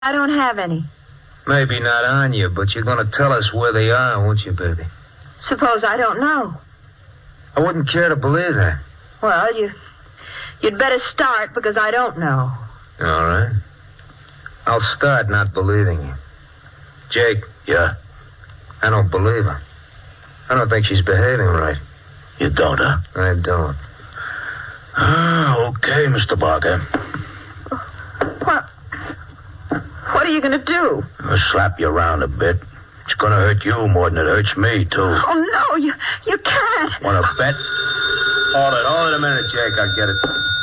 I don't have any. Maybe not on you, but you're going to tell us where they are, won't you, baby? Suppose I don't know. I wouldn't care to believe that. Well, you'd better start because I don't know. All right. I'll start not believing you. Jake. Yeah? I don't believe her. I don't think she's behaving right. You don't, huh? I don't. Okay, Mr. Barker. What are you going to do? I'll slap you around a bit. It's going to hurt you more than it hurts me, too. Oh, no, you can't. Want to bet? Hold it a minute, Jake. I'll get it.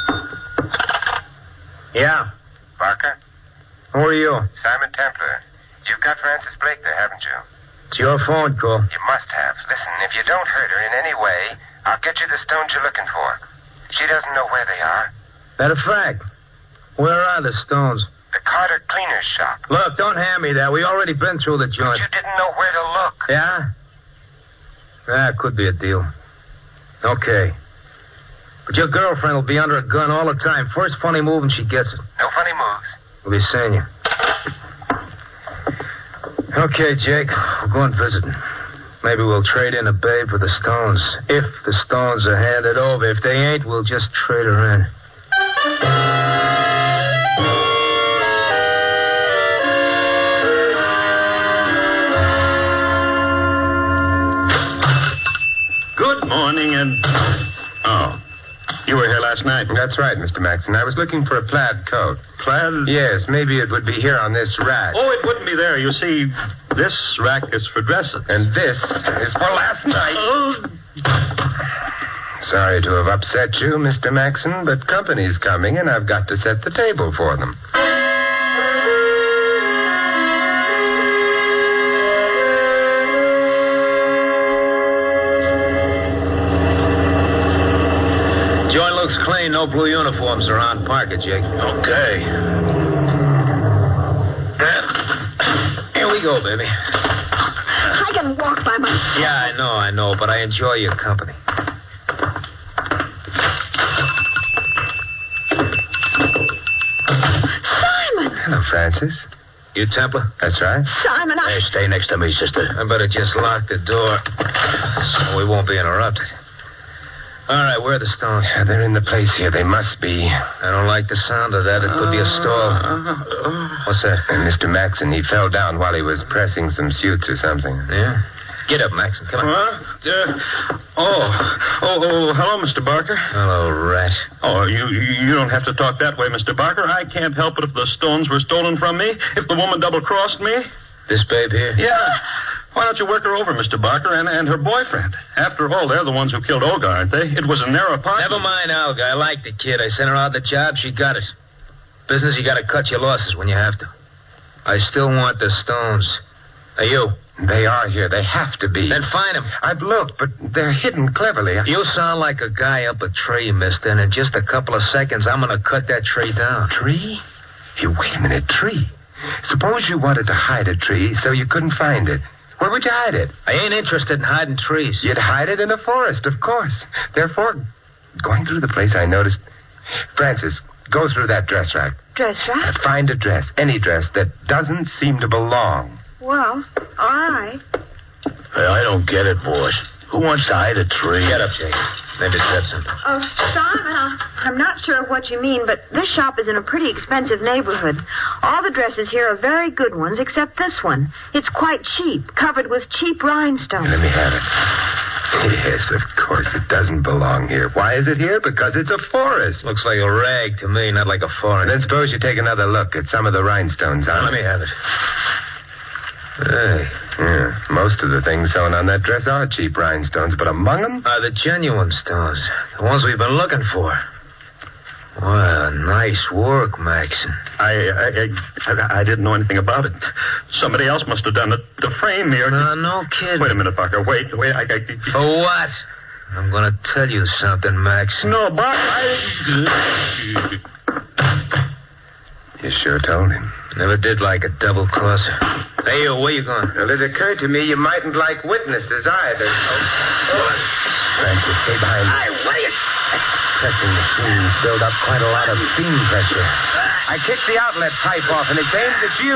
Yeah? Barker? Who are you? Simon Templar. You've got Frances Blake there, haven't you? It's your phone call. You must have. Listen, if you don't hurt her in any way, I'll get you the stones you're looking for. She doesn't know where they are. Matter of fact, where are the stones? The Carter Cleaner's shop. Look, don't hand me that. We already been through the But joint. you didn't know where to look. Yeah? Yeah, it could be a deal. Okay. But your girlfriend will be under a gun all the time. First funny move and she gets it. No funny moves. We'll be seeing you. Okay, Jake. We're going visiting. Maybe we'll trade in a babe for the stones. If the stones are handed over. If they ain't, we'll just trade her in. Good morning, and... Oh. You were here last night. That's right, Mr. Maxon. I was looking for a plaid coat. Plaid? Yes, maybe it would be here on this rack. Oh, it wouldn't be there. You see, this rack is for dresses. And this is for last night. Oh. Sorry to have upset you, Mr. Maxon, but company's coming, and I've got to set the table for them. Joint looks clean. No blue uniforms around. Park it, Jake. Okay. Here we go, baby. I can walk by myself. Yeah, I know, but I enjoy your company. Simon! Hello, Francis. You Templar? That's right. Simon, Hey, stay next to me, sister. I better just lock the door so we won't be interrupted. All right, where are the stones? Yeah, they're in the place here. They must be. I don't like the sound of that. It could be a stall. What's that? And Mr. Maxon, he fell down while he was pressing some suits or something. Yeah? Get up, Maxon. Come on. Hello, Mr. Barker. Hello, rat. Oh, you don't have to talk that way, Mr. Barker. I can't help it if the stones were stolen from me, if the woman double-crossed me. This babe here? Yeah. Why don't you work her over, Mr. Barker, and her boyfriend? After all, they're the ones who killed Olga, aren't they? It was in their apartment. Never mind, Olga. I like the kid. I sent her out the job. She got it. Business, you got to cut your losses when you have to. I still want the stones. Hey, you. They are here. They have to be. Then find them. I've looked, but they're hidden cleverly. You sound like a guy up a tree, mister, and in just a couple of seconds, I'm going to cut that tree down. Tree? Hey, wait a minute. Tree? Suppose you wanted to hide a tree so you couldn't find it. Where would you hide it? I ain't interested in hiding trees. You'd hide it in a forest, of course. Therefore, going through the place, I noticed... Francis, go through that dress rack. dress rack? Find a dress, any dress, that doesn't seem to belong. Well, all right. Hey, I don't get it, boss. Who wants to hide a tree? Get up, Jake. Maybe it's that simple. Oh, Simon, I'm not sure of what you mean, but this shop is in a pretty expensive neighborhood. All the dresses here are very good ones, except this one. It's quite cheap, covered with cheap rhinestones. Let me have it. Yes, of course, it doesn't belong here. Why is it here? Because it's a forest. Looks like a rag to me, not like a foreign. Then suppose you take another look at some of the rhinestones on Let me have it. Hey, yeah. Most of the things sewn on that dress are cheap rhinestones, but among them... Are the genuine stones. The ones we've been looking for. Well, nice work, Maxon. I didn't know anything about it. Somebody else must have done it to frame me or... No kidding. Wait a minute, Barker. Wait. For what? I'm going to tell you something, Maxon. No, Barker, You sure told him. Never did like a double-crosser. Hey, where you going? Well, it occurred to me you mightn't like witnesses either. Francis, stay behind me. What are you... Pressing machines build up quite a lot of steam pressure. I kicked the outlet pipe off, and it's aimed at you.